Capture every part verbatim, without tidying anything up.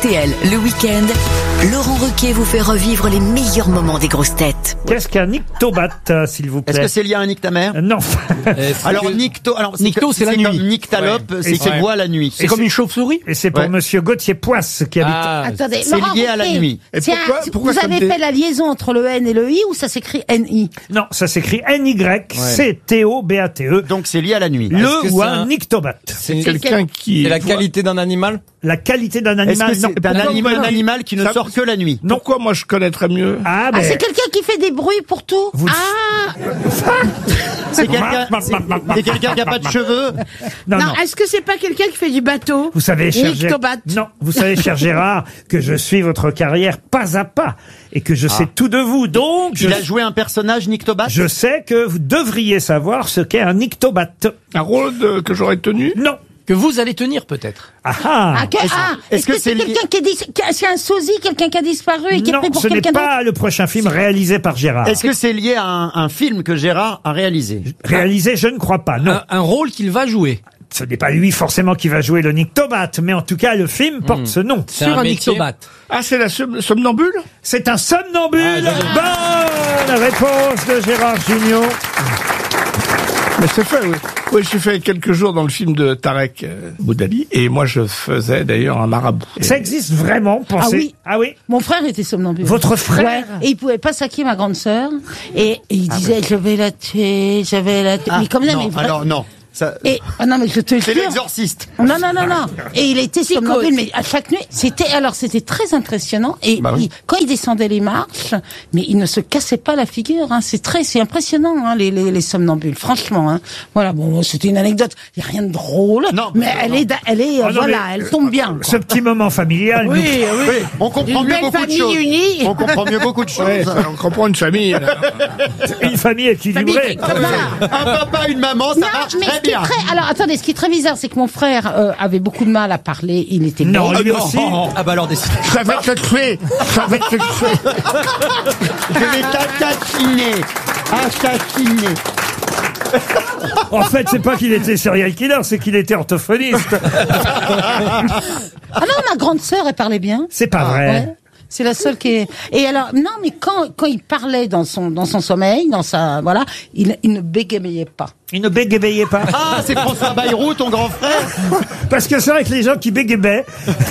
R T L, le week-end, Laurent Ruquier vous fait revivre les meilleurs moments des grosses têtes. Qu'est-ce qu'un nyctobates, s'il vous plaît? Est-ce que c'est lié à un nyctamère? Non. Alors, nycto, alors, Nycto, c'est la nuit. comme nyctalope, Ouais. c'est Et qui c'est- voit la nuit. C'est comme une chauve-souris. Et c'est pour Ouais. monsieur Gauthier Poisse qui habite... Ah, Attendez, C'est Laurent lié à la Ruquier, nuit. Et c'est pourquoi- un- pourquoi vous ça me avez dé- fait la liaison entre le N et le I ou ça s'écrit N I? Non, ça s'écrit N Y C T O B A T E. Donc, c'est lié à la nuit. Le Est-ce que ou c'est un un- nyctobate. C'est quelqu'un qui... C'est la voit- qualité d'un animal. La qualité d'un Est-ce animal, que non. c'est un pourquoi animal, moi, un animal qui ne ça- sort que la nuit? Pourquoi moi je connaîtrais mieux? Ah, Ah, ben... c'est quelqu'un qui fait des bruits pour tout. Vous- Ah, C'est quelqu'un, c'est c'est quelqu'un qui a pas de cheveux? non, Non, non. est-ce que c'est pas quelqu'un qui fait du bateau? Vous savez, cher Gérard, Nyctobate. non, vous savez, cher Gérard, que je suis votre carrière pas à pas et que je sais tout de vous. Donc, je, Il a joué un personnage nyctobate? je sais que vous devriez savoir ce qu'est un nyctobate. Un rôle de- que j'aurais tenu? Non. Que vous allez tenir peut-être. Ah ah. ah, que- Est-ce- ah, est-ce est-ce que, que c'est c'est lié- quelqu'un qui est dis- qui- c'est un sosie, quelqu'un qui a disparu et qui est Non, pris pour ce n'est quelqu'un d'autre? pas le prochain film réalisé par Gérard. Est-ce que c'est lié à un, un film que Gérard a réalisé? Réalisé, je ne crois pas, non. Un, un rôle qu'il va jouer. Ce n'est pas lui forcément qui va jouer le nyctobate, mais en tout cas, le film porte ce nom. C'est Sur un un métier. nyctobate. Ah, c'est la som- somnambule? C'est un somnambule. Ah, Bonne réponse de Gérard Jugnot. Mais c'est fait, oui. Oui, j'ai fait quelques jours dans le film de Tarek euh, Boudali, et moi je faisais d'ailleurs un marabout. Et- Ça existe vraiment, pensez. Ah oui. Ah oui. Mon frère était somnambule. Votre frère Ouais. Et il pouvait pas saquer ma grande sœur. Et, et il Ah disait, je vais la tuer, je vais la tuer. Ah, mais comme ça, non, mais vrai- alors non. Ça, Et, ah non, mais je te c'est jure. l'exorciste. Non, non, non, non. Et il était somnambule, mais à chaque nuit, c'était, alors c'était très impressionnant. Et Bah oui. il- quand il descendait les marches, mais il ne se cassait pas la figure, hein. C'est très, c'est impressionnant, hein, les, les, les somnambules, franchement, hein. Voilà, bon, c'était une anecdote. Il n'y a rien de drôle. Non, mais non, elle non. est, da- elle est, euh, Ah non, voilà, mais- elle tombe bien. Ce petit moment familial. nous- Oui, oui. Oui, on comprend Une mieux belle beaucoup de famille choses. unie. On comprend mieux beaucoup de choses. Ouais, ça, on comprend une famille. là. Une famille équilibrée. Voilà. Un papa, une maman, ça Non, marche mais très ce qui est bien. très, alors attendez, ce qui est très bizarre, c'est que mon frère euh, avait beaucoup de mal à parler. Il était Non, bête. lui aussi. Ah bah alors décidez. Ça va te tuer! Ça va te tuer! Je vais t'assassiner. Assassiner. En fait, c'est pas qu'il était serial killer, c'est qu'il était orthophoniste. Ah non, ma grande sœur, elle parlait bien. C'est pas vrai. Ouais. C'est la seule qui est. Et alors, non, mais quand quand il parlait dans son dans son sommeil, dans sa voilà, il, il ne bégayait pas. Il ne bégayait pas. Ah, c'est François Bayrou, ton grand frère. Parce que c'est vrai que les gens qui bégayaient.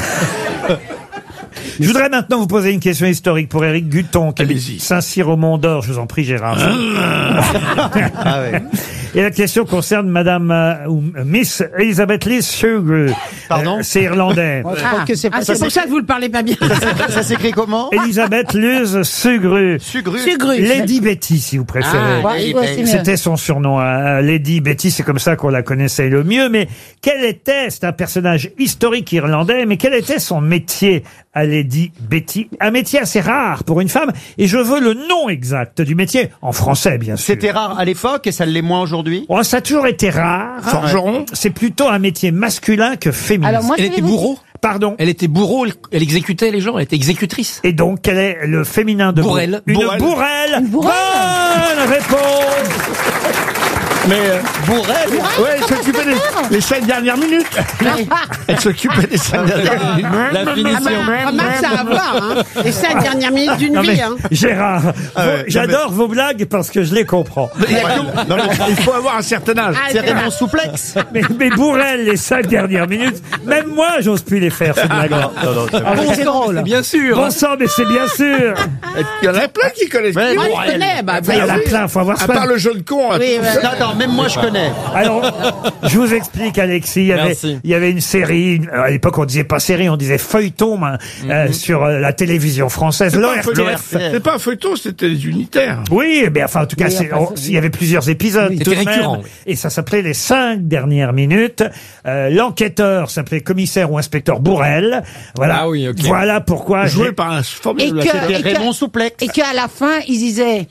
Je voudrais maintenant vous poser une question historique pour Éric Guton, qui Allez-y. habite Saint-Cyr au Mont-d'Or. Je vous en prie, Gérard. Ah ouais. Et la question concerne Madame euh, ou euh, Miss Elizabeth Liz Sugar. Pardon Euh, C'est irlandais. Ah, que c'est Ah, c'est pour ça que vous le parlez pas bien. Ça s'écrit comment? Elisabeth Luz Sugru. Sugru. Sugru. Lady Betty, si vous préférez. Ah, Ouais, ouais, c'est mieux. C'était son surnom, hein. Lady Betty, c'est comme ça qu'on la connaissait le mieux. Mais quel était, c'est un personnage historique irlandais, mais quel était son métier à Lady Betty? Un métier assez rare pour une femme, et je veux le nom exact du métier, en français bien sûr. C'était rare à l'époque et ça l'est moins aujourd'hui. Oh, ça a toujours été rare. Forgeron? C'est plutôt un métier masculin que féminin. Alors moi, Elle je vais était vous bourreau. Pardon. Elle était bourreau. Elle, elle exécutait les gens. Elle était exécutrice. Et donc, quel est le féminin de Bourrelle. Une Bourrelle. bourrelle. Une bourrelle. Bonne réponse. Mais, euh, Bourrelle. ouais, elle s'occupait des les cinq dernières minutes. Elle s'occupait des cinq dernières minutes. La finition. Remarque, ça à voir, hein. Les cinq dernières minutes d'une Non, vie, mais, hein. Gérard, Ah ouais, vos- j'adore vos blagues parce que je les comprends. Non, mais il faut avoir un certain âge. Ah, C'est c'est vrai. Raymond Souplex. Mais, mais Bourrelle, les cinq dernières minutes, même moi, j'ose plus les faire, ces blagues-là. Ah, mais c'est drôle. Bien sûr. Bon sang, mais c'est bien sûr. Il y en a plein qui connaissent. Ouais, Moi, Bourrelle. je connais, bah, Il y en a oui. plein, faut avoir À soin. part le jeune con. Oui, hein. ouais. Non, attends, même moi je connais. Alors, je vous explique, Alexis. Il y avait, Merci. il y avait une série. une- À l'époque, on disait pas série, on disait feuilleton hein, euh, sur euh, la télévision française, C'est pas un l'O R T feuilleton, F. c'est pas un feuilleton, c'était des unitaires. Oui, mais enfin, en tout cas, Oui, c'est- enfin, on- c'est- il y avait plusieurs épisodes. C'était tout de même. récurrent, oui. Et ça s'appelait les cinq dernières minutes. Euh, L'enquêteur s'appelait commissaire ou inspecteur Bourrelle. Voilà. Ah oui, ok. Voilà pourquoi. Joué j'ai- par un Et formidable que- acteur. C'était et que- Raymond Souplex. Et qu'à la fin, il disait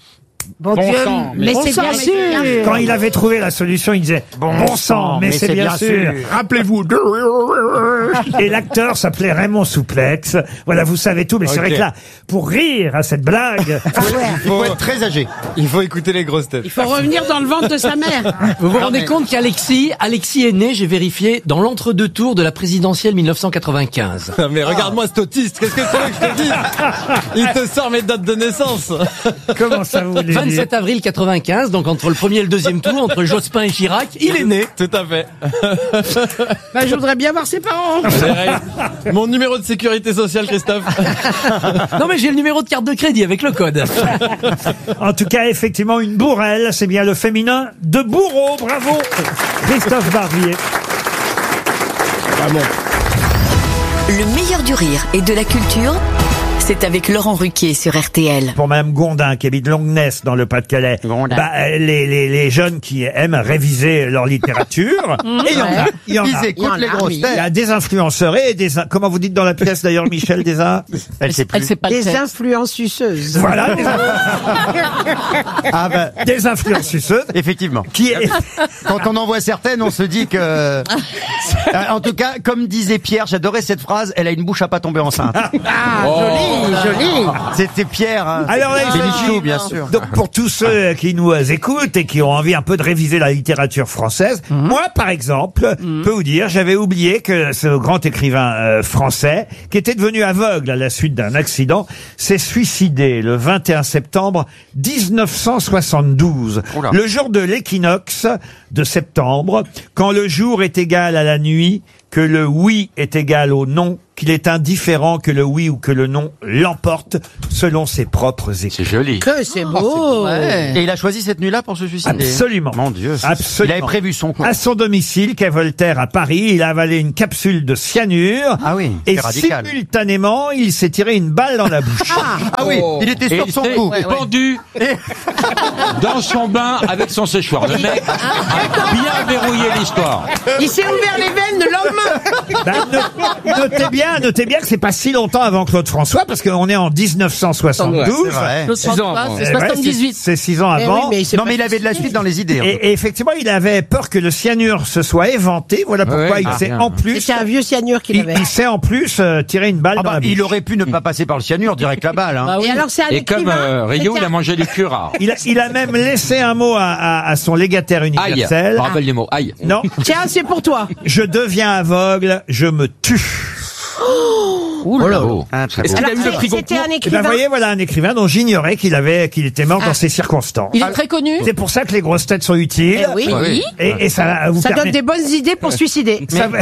Bon, Bon Dieu, sang, mais, bon c'est sang, bien mais sûr. c'est bien Quand il avait trouvé la solution, il disait « Bon sang, mais, c'est bien, sûr ». Rappelez-vous. Et l'acteur s'appelait Raymond Souplex. Voilà, vous savez tout, mais c'est vrai que là, pour rire à cette blague, Il faut être très âgé. Il faut écouter les grosses têtes. Il faut revenir dans le ventre de sa mère. Vous vous rendez compte qu'Alexis, Alexis est né, j'ai vérifié, dans l'entre-deux tours de la présidentielle mille neuf cent quatre-vingt-quinze. Mais regarde-moi cet autiste, qu'est-ce que tu veux que je te dise? Il te sort mes dates de naissance. comment ça vous voulez dire? vingt-sept avril quatre-vingt-quinze, donc entre le premier et le deuxième tour, entre Jospin et Chirac, il est né. Tout à fait. Bah, je voudrais bien voir ses parents. Mon numéro de sécurité sociale, Christophe. Non mais j'ai le numéro de carte de crédit avec le code. En tout cas, effectivement, une bourrelle, c'est bien le féminin de bourreau. Bravo, Christophe Barbier. Le meilleur du rire et de la culture, c'est avec Laurent Ruquier sur R T L. Pour Madame Gondin, qui habite Longness, dans le Pas-de-Calais, Gondin. bah, euh, les, les, les jeunes qui aiment réviser leur littérature, et il y en a, il y en a. Ils Il y écoutent en les a, grosses oui. Il y têtes. a des influenceurs et des... in- Comment vous dites dans la pièce d'ailleurs, Michel, des... in- Elle sait plus. pas Des influenceuses. Voilà, des, Ah bah, des influenceuses effectivement. qui est... Quand on en voit certaines, on se dit que... Euh, en tout cas, comme disait Pierre, j'adorais cette phrase, elle a une bouche à pas tomber enceinte. Ah, joli, joli. C'était Pierre, hein. Alors là, il C'est s'agit- Michou, bien sûr. Donc pour tous ceux qui nous euh, écoutent et qui ont envie un peu de réviser la littérature française, moi par exemple, peux vous dire, j'avais oublié que ce grand écrivain euh, français, qui était devenu aveugle à la suite d'un accident, s'est suicidé le vingt et un septembre mille neuf cent soixante-douze, Oula. le jour de l'équinoxe de septembre, quand le jour est égal à la nuit, que le oui est égal au non, qu'il est indifférent que le oui ou que le non l'emporte selon ses propres écrits. C'est joli. Que c'est beau. Et il a choisi cette nuit-là pour se suicider. Absolument. Mon Dieu. Absolument. Il avait prévu son coup. À son domicile, quai Voltaire à Paris, il a avalé une capsule de cyanure. Ah oui, Et c'est radical. simultanément, il s'est tiré une balle dans la bouche. Ah oui, il était sur son coup. pendu dans son bain avec son séchoir. Le mec a bien verrouillé l'histoire. Il s'est ouvert les veines le lendemain. Ben, no- notez bien, notez bien que c'est pas si longtemps avant Claude François, parce qu'on est en mille neuf cent soixante-douze. C'est vrai. Six ans avant. Eh ouais, c'est- c'est six ans Eh oui, avant. mais il s'est Non, pas- mais il avait de la suite dans les idées. hein. Et, et effectivement, il avait peur que le cyanure se soit éventé. Voilà pourquoi Ouais, il ah, s'est bien. en plus, C'était un vieux cyanure qu'il il, avait. il s'est en plus euh, tiré une balle Ah dans bah, la bouche. il aurait pu ne pas passer par le cyanure, direct la balle. Hein. Et alors c'est un Et comme écrivain. euh, Rio, C'était il a un- mangé du curare. Il a, il a même laissé un mot à, à- à son légataire Aïe, universel. je me rappelle les mots. Aïe. Non, Tiens, c'est pour toi. je deviens aveugle, je me tue. Oh là. Oh. Ah, très Est-ce beau. qu'il a Alors, eu le c'est- prix c'était Goncourt un Et ben, écrivain. vous voyez, voilà un écrivain dont j'ignorais qu'il avait, qu'il était mort dans ces circonstances. Il est très connu. C'est pour ça que les grosses têtes sont utiles. Eh oui. Oui. Et, et ça vous Ça permet... donne des bonnes idées pour se suicider. ça va-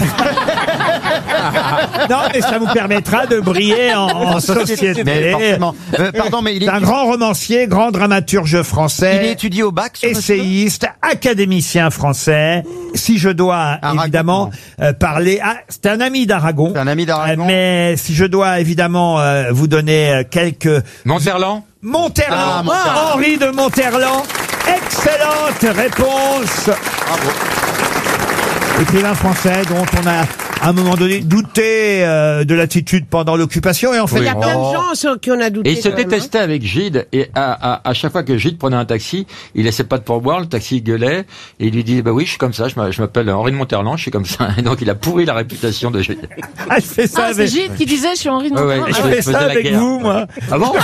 non, mais ça vous permettra de briller en, en société. Mais forcément. Euh, pardon, mais il est, C'est un grand romancier, grand dramaturge il est français, étudié au bac, ce monsieur essayiste, académicien français. Si je dois Aragon, évidemment non. euh, parler, ah, c'est un ami d'Aragon. C'est un ami d'Aragon. Euh, mais si je dois évidemment euh, vous donner euh, quelques Monterland. Monterland, Ah, Monterland. Henri de Monterland. Excellente réponse. Écrivain français dont on a à un moment donné douté euh, de l'attitude pendant l'occupation et en fait Il y a plein de gens sur qui on a douté. Et il se quand même, hein. détestait avec Gide, et à, à, à chaque fois que Gide prenait un taxi, il laissait pas de pourboire, le taxi gueulait, et il lui dit, bah oui, je suis comme ça, je m'a- je m'appelle Henri de Monterland, je suis comme ça. Et donc il a pourri la réputation de Gide. ah, je fais ça Ah, c'est avec, Gilles qui disait, je suis Henri de Ouais, ouais. Monterland. je Ah, fais je faisais ça la avec guerre. vous, moi. Ah bon?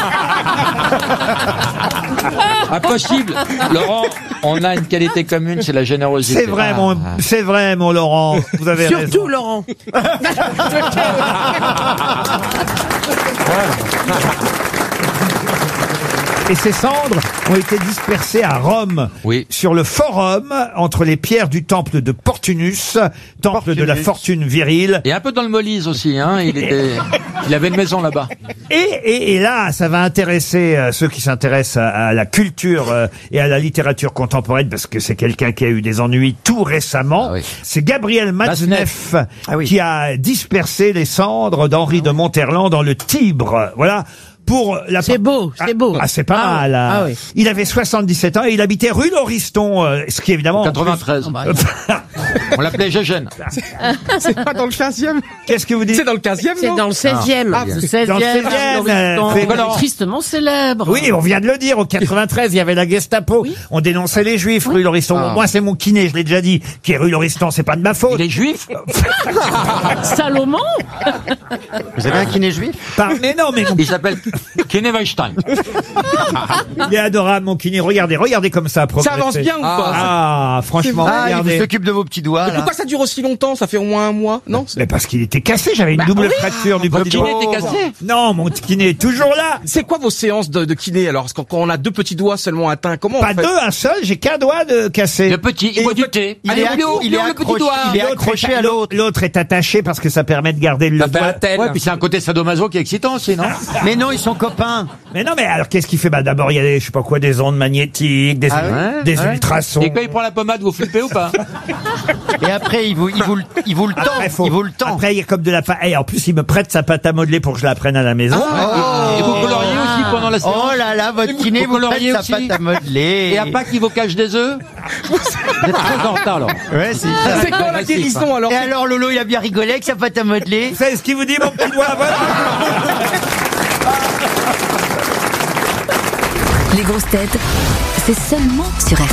Impossible. Laurent, on a une qualité commune, c'est la générosité. C'est vrai, mon, c'est vrai, mon Laurent. Vous avez Surtout raison. Laurent. Et ces cendres ont été dispersées à Rome, Oui. sur le forum entre les pierres du temple de Portunus, temple de la fortune virile. Et un peu dans le Molise aussi, hein. Il était, il avait une maison là-bas. Et, et, et là, ça va intéresser euh, ceux qui s'intéressent à, à la culture euh, et à la littérature contemporaine, parce que c'est quelqu'un qui a eu des ennuis tout récemment. Ah oui. C'est Gabriel Matzneff Ah oui. qui a dispersé les cendres d'Henri de Monterland dans le Tibre. Voilà. Pour la C'est beau, c'est beau. Ah, c'est pas Ah mal. oui, hein. ah oui. Il avait soixante-dix-sept ans et il habitait rue Lauriston, euh, ce qui évidemment... quatre-vingt-treize. On l'appelait Gégène. C'est pas dans le quinzième? Qu'est-ce que vous dites? C'est dans le quinzième, C'est non? dans le seizième. Ah, Le Dans le seizième, seizième, euh, c'est- Floriston, tristement célèbre. Oui, on vient de le dire, au quatre-vingt-treize, il y avait la Gestapo. On dénonçait les Juifs, rue Lauriston. Ah. Moi, c'est mon kiné, je l'ai déjà dit, qui est rue Lauriston, c'est pas de ma faute. Il est juif. Salomon. Vous avez un kiné juif? Par- Mais non, mais mon- Il s'appelle Kenny Weinstein. il est adorable, mon kiné. Regardez, regardez comme ça, Ça progresser. avance bien ou pas? Ah, franchement, Ah, il regardez. s'occupe de vos petits doigts, Mais là. pourquoi ça dure aussi longtemps? Ça fait au moins un mois, non? Mais parce qu'il était cassé, j'avais une double fracture du Votre petit kiné doigt. était cassé. Non, mon kiné est toujours là. C'est quoi vos séances de, de kiné alors? Parce que quand on a deux petits doigts seulement atteints, comment Pas on fait? deux, un seul, j'ai qu'un doigt de cassé. Le petit, il boit du thé. Il Allez, est, Léo, accro- il est Léo, le petit accroché, doigt. il est L'autre accroché est- à l'autre. L'autre est attaché parce que ça permet de garder le Ça fait doigt. un tel. Ouais, puis c'est un côté sadomaso qui est excitant aussi, non? Mais non, ils sont copains. Mais non, mais alors qu'est-ce qu'il fait? Bah d'abord il y a des, je sais pas quoi, des ondes magnétiques, des, Ah ouais des Ouais. ultrasons. Et quand il prend la pommade, vous flippez ou pas? Et après, il vous, il vous, le- il vous le tend. Après, faut- Il vous le tend. Après, il y a comme de la fa... Et en plus, il me prête sa pâte à modeler pour que je la prenne à la maison. Oh. Et vous coloriez aussi pendant la séance? Oh là là, votre kiné Vous vous prête coloriez sa aussi pâte à modeler. Et à Pâques, il vous cache des œufs? Vous êtes très en retard, alors. Ouais, c'est C'est quoi la guérison alors? Et alors, Lolo, il a bien rigolé avec sa pâte à modeler. Vous savez ce qu'il vous dit, mon petit doigt? Voilà. Les grosses têtes, c'est seulement sur R T L.